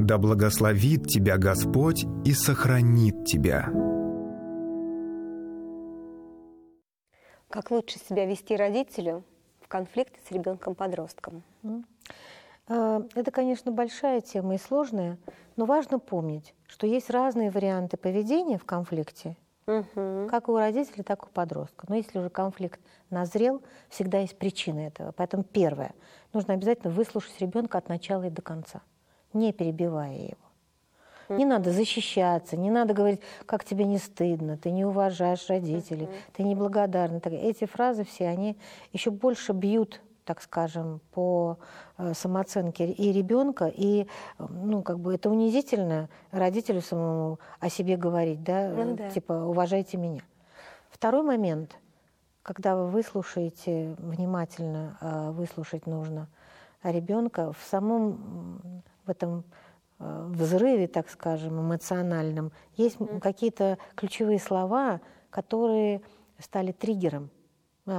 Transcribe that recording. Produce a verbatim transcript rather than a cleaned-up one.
Да благословит тебя Господь и сохранит тебя. Как лучше себя вести родителю в конфликте с ребенком-подростком? Это, конечно, большая тема и сложная, но важно помнить, что есть разные варианты поведения в конфликте, угу. как у родителей, так и у подростка. Но если уже конфликт назрел, всегда есть причина этого. Поэтому первое, нужно обязательно выслушать ребенка от начала и до конца, не перебивая его. Не надо защищаться, не надо говорить, как тебе не стыдно, ты не уважаешь родителей, uh-huh. ты неблагодарный. Эти фразы все, они еще больше бьют, так скажем, по самооценке и ребенка, и ну, как бы это унизительно родителю самому о себе говорить, да? Ну, да. Типа «уважайте меня». Второй момент, когда вы выслушаете, внимательно выслушать нужно ребенка, в самом в этом взрыве, так скажем, эмоциональном, есть mm. какие-то ключевые слова, которые стали триггером